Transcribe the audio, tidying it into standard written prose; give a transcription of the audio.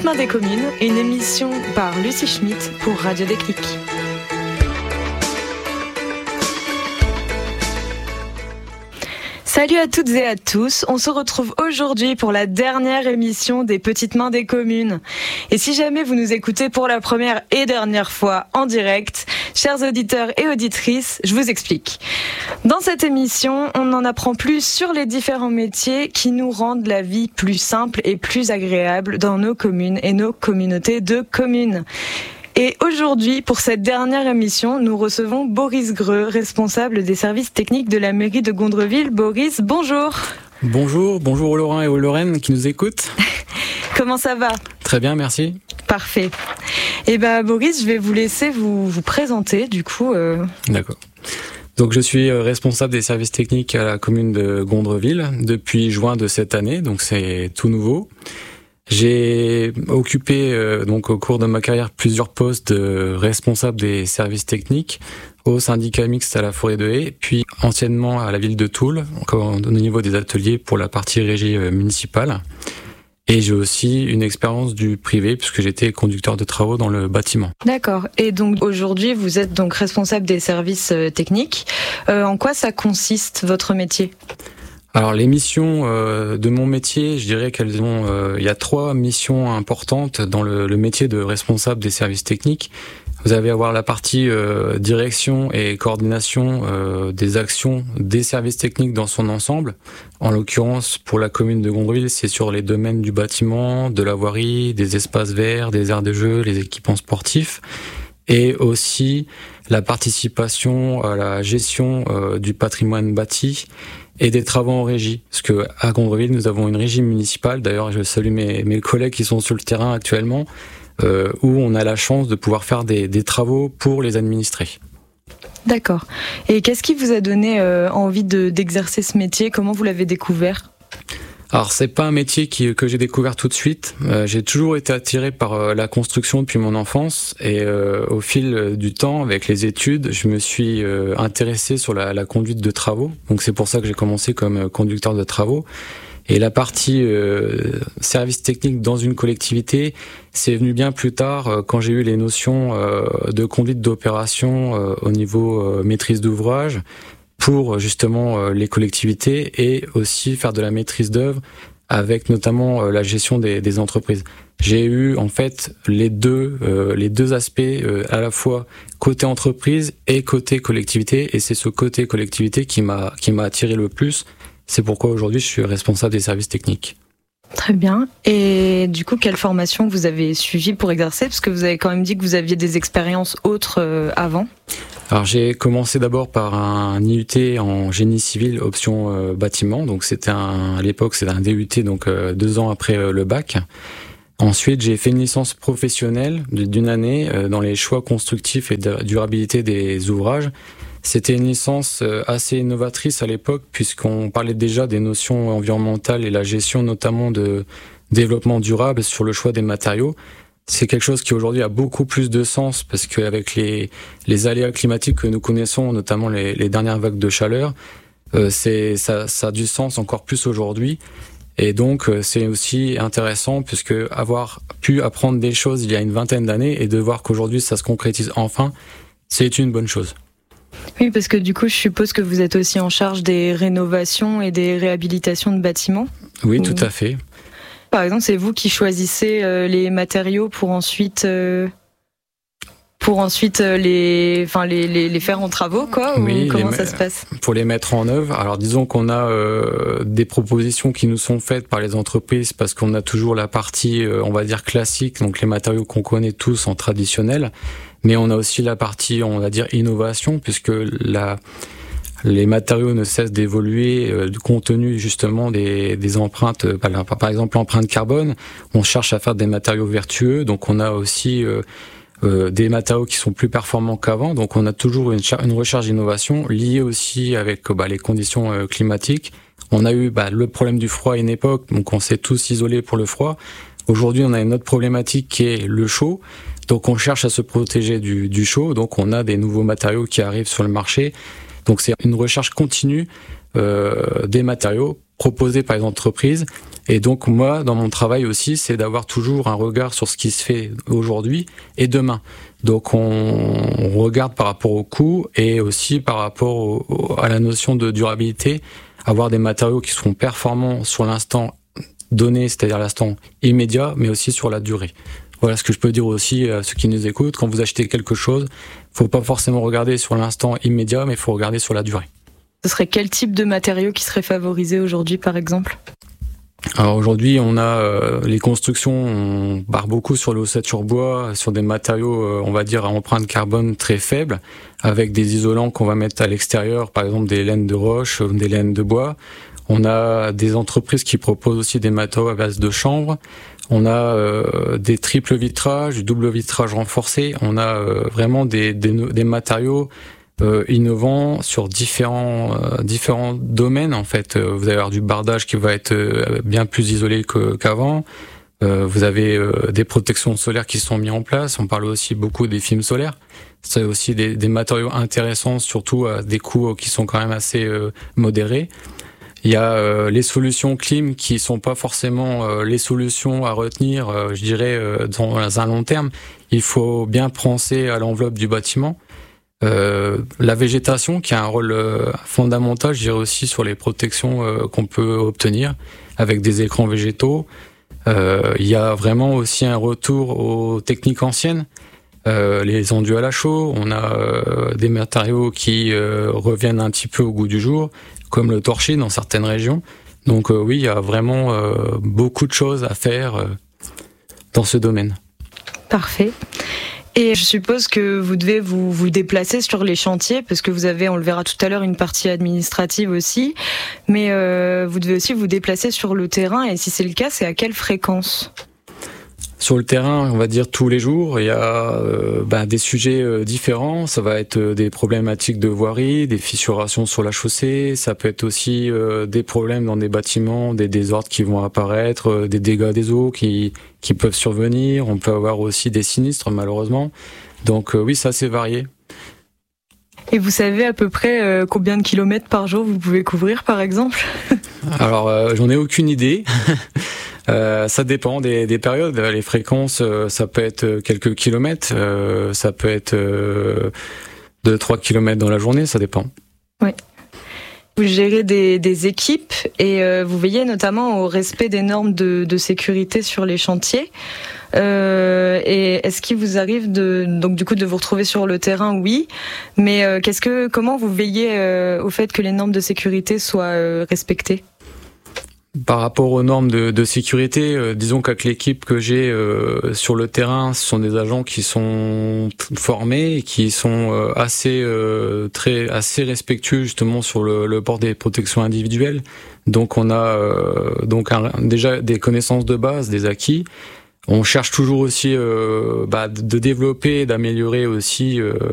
Main des communes, une émission par Lucie Schmitt pour Radio Déclic. Salut à toutes et à tous, on se retrouve aujourd'hui pour la dernière émission des Petites Mains des communes. Et si jamais vous nous écoutez pour la première et dernière fois en direct, chers auditeurs et auditrices, je vous explique. Dans cette émission, on en apprend plus sur les différents métiers qui nous rendent la vie plus simple et plus agréable dans nos communes et nos communautés de communes. Et aujourd'hui, pour cette dernière émission, nous recevons Boris Greux, responsable des services techniques de la mairie de Gondreville. Boris, bonjour. Bonjour aux Lorrains et aux Lorraines qui nous écoutent. Comment ça va ? Très bien, merci. Parfait. Et Boris, je vais vous laisser vous présenter du coup. D'accord. Donc je suis responsable des services techniques à la commune de Gondreville depuis juin de cette année, donc c'est tout nouveau. J'ai occupé donc au cours de ma carrière plusieurs postes de responsable des services techniques au syndicat mixte à la Forêt de Haye, puis anciennement à la ville de Toul, au niveau des ateliers pour la partie régie municipale. Et j'ai aussi une expérience du privé puisque j'étais conducteur de travaux dans le bâtiment. D'accord. Et donc aujourd'hui, vous êtes donc responsable des services techniques. En quoi ça consiste votre métier ? Alors les missions de mon métier, je dirais qu'elles ont, il y a 3 missions importantes dans le métier de responsable des services techniques. Vous allez avoir la partie direction et coordination des actions des services techniques dans son ensemble. En l'occurrence, pour la commune de Gondreville, c'est sur les domaines du bâtiment, de la voirie, des espaces verts, des aires de jeu, les équipements sportifs. Et aussi la participation à la gestion du patrimoine bâti et des travaux en régie. Parce que à Gondreville, nous avons une régie municipale. D'ailleurs, je salue mes collègues qui sont sur le terrain actuellement, où on a la chance de pouvoir faire des travaux pour les administrés. D'accord. Et qu'est-ce qui vous a donné envie d'exercer ce métier ? Comment vous l'avez découvert ? Alors c'est pas un métier que j'ai découvert tout de suite. J'ai toujours été attiré par la construction depuis mon enfance et au fil du temps, avec les études, je me suis intéressé sur la conduite de travaux. Donc c'est pour ça que j'ai commencé comme conducteur de travaux. Et la partie service technique dans une collectivité, c'est venu bien plus tard quand j'ai eu les notions de conduite d'opération au niveau maîtrise d'ouvrage, pour justement les collectivités et aussi faire de la maîtrise d'œuvre avec notamment la gestion des entreprises. J'ai eu en fait les deux aspects à la fois côté entreprise et côté collectivité, et c'est ce côté collectivité qui m'a attiré le plus. C'est pourquoi aujourd'hui je suis responsable des services techniques. Très bien. Et du coup, quelle formation vous avez suivie pour exercer ? Parce que vous avez quand même dit que vous aviez des expériences autres avant. Alors j'ai commencé d'abord par un IUT en génie civil option bâtiment. Donc à l'époque c'était un DUT, donc 2 ans après le bac. Ensuite j'ai fait une licence professionnelle d'une année dans les choix constructifs et de durabilité des ouvrages. C'était une licence assez innovatrice à l'époque puisqu'on parlait déjà des notions environnementales et la gestion notamment de développement durable sur le choix des matériaux. C'est quelque chose qui aujourd'hui a beaucoup plus de sens parce qu'avec les aléas climatiques que nous connaissons, notamment les dernières vagues de chaleur, ça a du sens encore plus aujourd'hui. Et donc c'est aussi intéressant puisque avoir pu apprendre des choses il y a une vingtaine d'années et de voir qu'aujourd'hui ça se concrétise enfin, c'est une bonne chose. Oui, parce que du coup, je suppose que vous êtes aussi en charge des rénovations et des réhabilitations de bâtiments. Oui, tout à fait. Par exemple, c'est vous qui choisissez les matériaux pour ensuite les faire en travaux, quoi. Oui, ou comment ça se passe ? Pour les mettre en œuvre. Alors, disons qu'on a des propositions qui nous sont faites par les entreprises parce qu'on a toujours la partie, on va dire classique, donc les matériaux qu'on connaît tous en traditionnel. Mais on a aussi la partie, on va dire, innovation, puisque les matériaux ne cessent d'évoluer compte tenu justement des empreintes, par exemple l'empreinte carbone. On cherche à faire des matériaux vertueux, donc on a aussi des matériaux qui sont plus performants qu'avant. Donc on a toujours une recherche d'innovation liée aussi avec les conditions climatiques. On a eu le problème du froid à une époque, donc on s'est tous isolés pour le froid. Aujourd'hui, on a une autre problématique qui est le chaud. Donc on cherche à se protéger du chaud, donc on a des nouveaux matériaux qui arrivent sur le marché. Donc c'est une recherche continue des matériaux proposées par les entreprises. Et donc moi, dans mon travail aussi, c'est d'avoir toujours un regard sur ce qui se fait aujourd'hui et demain. Donc on regarde par rapport au coût et aussi par rapport à la notion de durabilité, avoir des matériaux qui seront performants sur l'instant donné, c'est-à-dire l'instant immédiat, mais aussi sur la durée. Voilà ce que je peux dire aussi à ceux qui nous écoutent. Quand vous achetez quelque chose, faut pas forcément regarder sur l'instant immédiat, mais il faut regarder sur la durée. Ce serait quel type de matériaux qui serait favorisé aujourd'hui, par exemple ? Alors aujourd'hui, on a les constructions, on barre beaucoup sur l'ossature bois, sur des matériaux, on va dire, à empreinte carbone très faible, avec des isolants qu'on va mettre à l'extérieur, par exemple des laines de roche, des laines de bois. On a des entreprises qui proposent aussi des matériaux à base de chanvre. On a des triples vitrages, du double vitrage renforcé. On a vraiment des matériaux innovants sur différents domaines en fait. Vous allez avoir du bardage qui va être bien plus isolé qu'avant. Vous avez des protections solaires qui sont mises en place. On parle aussi beaucoup des films solaires. C'est aussi des matériaux intéressants, surtout à des coûts qui sont quand même assez modérés. Il y a les solutions clim qui sont pas forcément les solutions à retenir, je dirais, dans un long terme. Il faut bien penser à l'enveloppe du bâtiment. La végétation qui a un rôle fondamental, je dirais aussi sur les protections qu'on peut obtenir avec des écrans végétaux. Il y a vraiment aussi un retour aux techniques anciennes, les enduits à la chaux. On a des matériaux qui reviennent un petit peu au goût du jour, comme le torchis dans certaines régions. Donc oui, il y a vraiment beaucoup de choses à faire dans ce domaine. Parfait. Et je suppose que vous devez vous déplacer sur les chantiers, parce que vous avez, on le verra tout à l'heure, une partie administrative aussi, mais vous devez aussi vous déplacer sur le terrain, et si c'est le cas, c'est à quelle fréquence ? Sur le terrain, on va dire tous les jours, il y a des sujets différents. Ça va être des problématiques de voirie, des fissurations sur la chaussée. Ça peut être aussi des problèmes dans des bâtiments, des désordres qui vont apparaître, des dégâts des eaux qui peuvent survenir. On peut avoir aussi des sinistres, malheureusement. Donc oui, ça c'est varié. Et vous savez à peu près combien de kilomètres par jour vous pouvez couvrir, par exemple ? Alors, j'en ai aucune idée. Ça dépend des périodes. Les fréquences, ça peut être quelques kilomètres, ça peut être 2-3 kilomètres dans la journée, ça dépend. Oui. Vous gérez des équipes et vous veillez notamment au respect des normes de sécurité sur les chantiers. Et est-ce qu'il vous arrive donc du coup de vous retrouver sur le terrain? Oui, mais comment vous veillez au fait que les normes de sécurité soient respectées? Par rapport aux normes de sécurité, disons qu'avec l'équipe que j'ai sur le terrain, ce sont des agents qui sont formés et qui sont assez respectueux justement sur le port des protections individuelles. Donc on a déjà des connaissances de base, des acquis. On cherche toujours aussi de développer, d'améliorer aussi